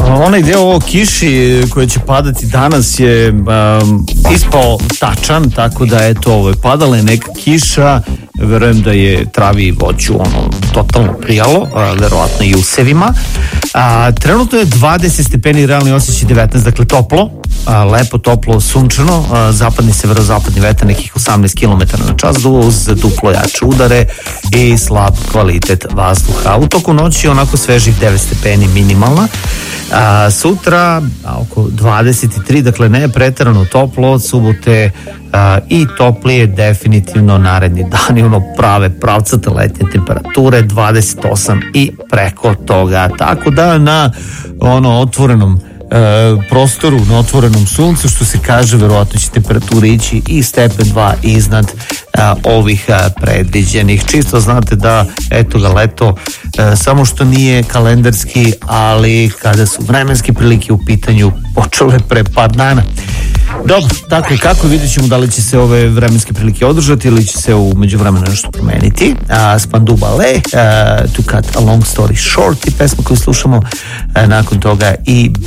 Onaj deo o kiši koja će padati danas je ispao tačan, tako da eto, padala je neka kiša, verujem da je travi i voću totalno prijalo, verovatno i usevima. Trenutno je 20 stepeni, realni osjećaj 19, dakle toplo, lepo, toplo, sunčano, zapadni, severozapadni vetar nekih 18 km na čas, uz duplo jače udare i slab kvalitet vazduha. U toku noći onako svežih 9 stepeni minimalna. Sutra oko 23, dakle ne je preterano toplo, od subote i toplije definitivno naredni dani, prave pravcate letnje temperature 28 i preko toga, tako da na otvorenom prostoru, na otvorenom suncu, što se kaže, verovatno će temperatura ići i stepen 2 iznad ovih predviđenih. Čisto znate da eto ga leto, samo što nije kalendarski, ali kada su vremenske prilike u pitanju, počelo je pre par dana. Dobro, dakle, kako vidjet ćemo da li će se ove vremenske prilike održati ili će se u međuvremenu nešto promeniti. Spandau Ballet, To Cut a Long Story Short i pesma koju slušamo nakon toga i